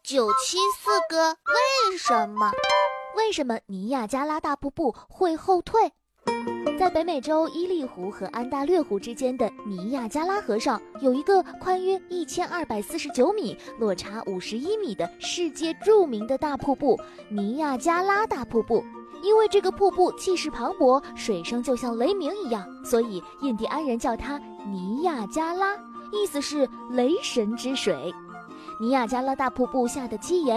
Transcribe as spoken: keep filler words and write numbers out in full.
九七四个为什么？ 为什么尼亚加拉大瀑布会后退？在北美洲伊利湖和安大略湖之间的尼亚加拉河上，有一个宽约一千二百四十九米、落差五十一米的世界著名的大瀑布——尼亚加拉大瀑布。因为这个瀑布气势磅礴，水声就像雷鸣一样，所以印第安人叫它尼亚加拉，意思是雷神之水。尼亚加拉大瀑布下的基岩